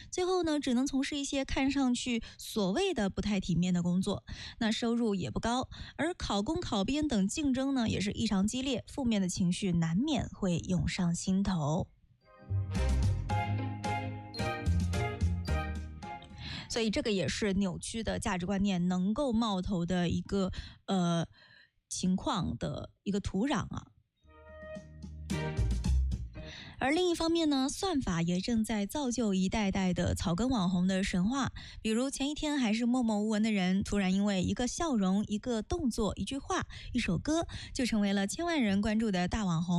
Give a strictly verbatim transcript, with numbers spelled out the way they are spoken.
最后呢，只能从事一些看上去所谓的不太体面的工作，那收入也不高，而考公考编等竞争呢也是异常激烈，负面的情绪难免会涌上心头。所以这个也是扭曲的价值观念能够冒头的一个呃情况的一个土壤啊。而另一方面呢，算法也正在造就一代代的草根网红的神话。比如前一天还是默默无闻的人，突然因为一个笑容、一个动作、一句话、一首歌，就成为了千万人关注的大网红。